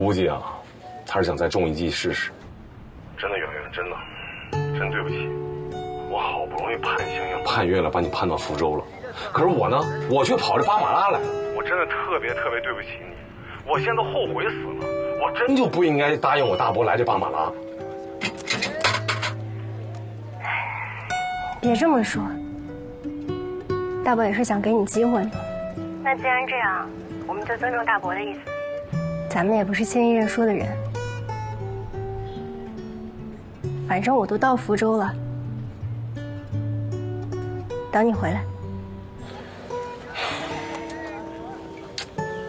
估计啊，他是想再中一计试试。真的，圆圆，真对不起，我好不容易盼星星盼月了，把你盼到福州了，可是我呢，我却跑这巴马拉来了。我真的特别对不起你，我现在都后悔死了，我真就不应该答应我大伯来这巴马拉。 别这么说，大伯也是想给你机会嘛。那既然这样，我们就尊重大伯的意思。咱们也不是轻易认输的人。反正我都到福州了，等你回来。